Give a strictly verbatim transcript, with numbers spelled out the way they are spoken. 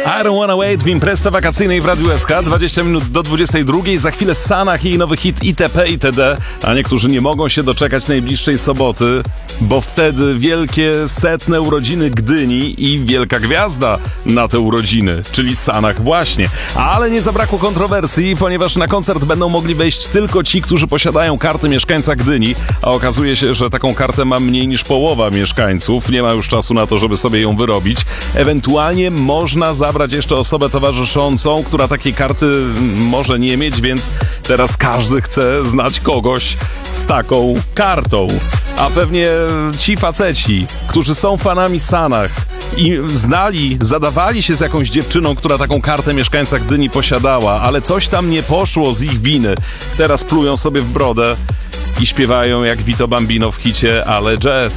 I don't wanna wait w imprezie wakacyjnej w Radiu S K. dwadzieścia minut do dwudziestej drugiej. Za chwilę Sanach i jej nowy hit itp. itd. A niektórzy nie mogą się doczekać najbliższej soboty, bo wtedy wielkie setne urodziny Gdyni i wielka gwiazda na te urodziny, czyli Sanach właśnie. Ale nie zabrakło kontrowersji, ponieważ na koncert będą mogli wejść tylko ci, którzy posiadają kartę mieszkańca Gdyni, a okazuje się, że taką kartę ma mniej niż połowa mieszkańców. Nie ma już czasu na to, żeby sobie ją wyrobić. Ewentualnie można zabrać jeszcze osobę towarzyszącą, która takiej karty może nie mieć, więc teraz każdy chce znać kogoś z taką kartą. A pewnie ci faceci, którzy są fanami Sanach i znali, zadawali się z jakąś dziewczyną, która taką kartę mieszkańca Gdyni posiadała, ale coś tam nie poszło z ich winy, teraz plują sobie w brodę i śpiewają jak Vito Bambino w hicie Ale Jazz.